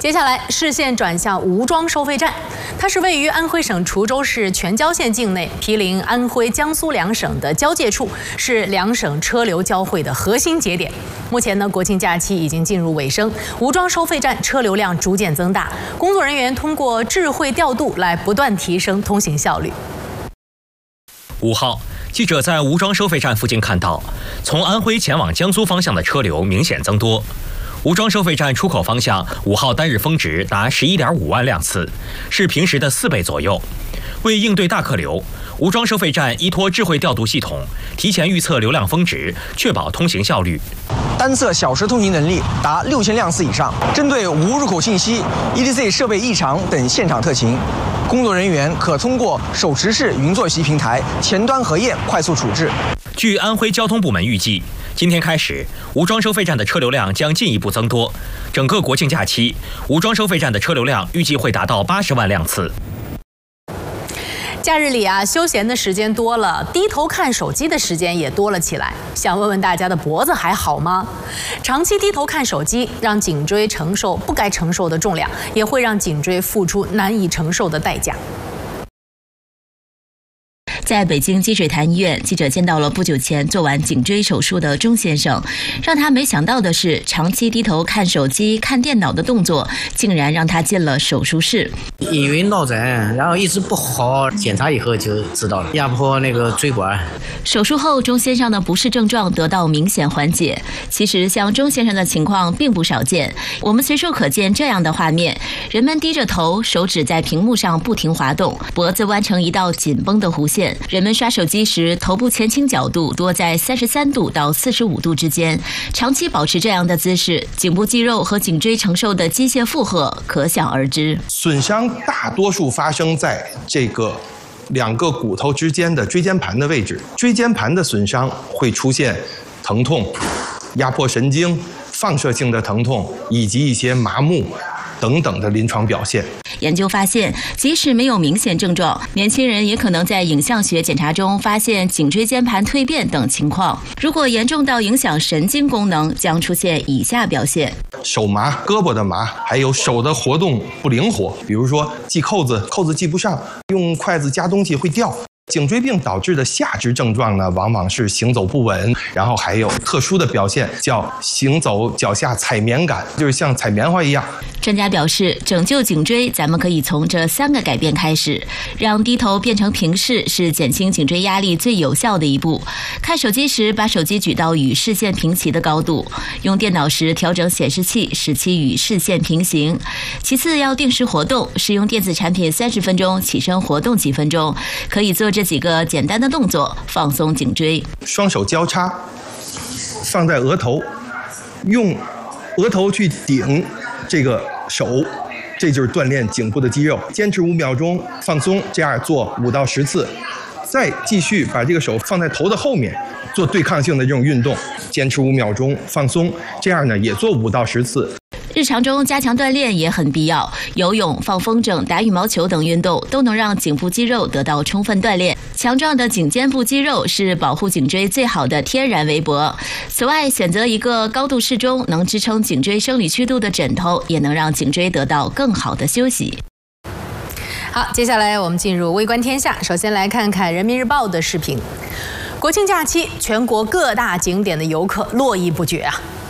接下来视线转向吴庄收费站，它是位于安徽省滁州市全椒县境内，毗邻安徽、江苏两省的交界处，是两省车流交汇的核心节点。目前呢，国庆假期已经进入尾声，吴庄收费站车流量逐渐增大，工作人员通过智慧调度来不断提升通行效率。 5号，记者在吴庄收费站附近看到，从安徽前往江苏方向的车流明显增多。吴庄收费站出口方向5号单日峰值达11.5万辆次，是平时的4倍左右。为应对大客流，吴庄收费站依托智慧调度系统，提前预测流量峰值，确保通行效率。 单侧小时通行能力达6000辆次以上。针对无入口信息、ETC 设备异常等现场特情，工作人员可通过手持式云作息平台前端核验快速处置。 据安徽交通部门预计，今天开始，吴庄收费站的车流量将进一步增多。整个国庆假期，吴庄收费站的车流量预计会达到80万辆次。 假日里休闲的时间多了，低头看手机的时间也多了起来。想问问大家的脖子还好吗？长期低头看手机，让颈椎承受不该承受的重量，也会让颈椎付出难以承受的代价。 在北京积水潭医院，记者见到了不久前做完颈椎手术的钟先生。让他没想到的是，长期低头看手机、看电脑的动作，竟然让他进了手术室。 因为脑震，然后一直不好，检查以后就知道了，压迫那个椎管。 手术后，钟先生的不适症状得到明显缓解。其实，像钟先生的情况并不少见，我们随处可见这样的画面：人们低着头，手指在屏幕上不停滑动，脖子弯成一道紧绷的弧线。人们刷手机时，头部前倾角度多在33度到45度之间。长期保持这样的姿势，颈部肌肉和颈椎承受的机械负荷可想而知。 损伤大多数发生在这个两个骨头之间的椎间盘的位置。椎间盘的损伤会出现疼痛、压迫神经、放射性的疼痛以及一些麻木等等的临床表现。 研究发现，即使没有明显症状，年轻人也可能在影像学检查中发现颈椎间盘蜕变等情况。如果严重到影响神经功能，将出现以下表现： 手麻、胳膊的麻，还有手的活动不灵活，比如说系扣子系不上，用筷子夹东西会掉。颈椎病导致的下肢症状呢，往往是行走不稳，然后还有特殊的表现，叫行走脚下踩棉感，就是像踩棉花一样。 专家表示，拯救颈椎，咱们可以从这3个改变开始。让低头变成平视是减轻颈椎压力最有效的一步。看手机时，把手机举到与视线平齐的高度；用电脑时，调整显示器，使其与视线平行。其次，要定时活动，使用电子产品30分钟，起身活动几分钟，可以做这几个简单的动作，放松颈椎。 双手交叉放在额头，用额头去顶这个手，这就是锻炼颈部的肌肉。坚持5秒钟，放松，这样做5到10次，再继续把这个手放在头的后面，做对抗性的这种运动，坚持5秒钟，放松，这样呢也做5到10次。 日常中加强锻炼也很必要，游泳、放风筝、打羽毛球等运动都能让颈部肌肉得到充分锻炼。强壮的颈肩部肌肉是保护颈椎最好的天然围脖。此外，选择一个高度适中、能支撑颈椎生理曲度的枕头，也能让颈椎得到更好的休息。 好，接下来我们进入微观天下，首先来看看人民日报的视频。国庆假期，全国各大景点的游客络绎不绝啊。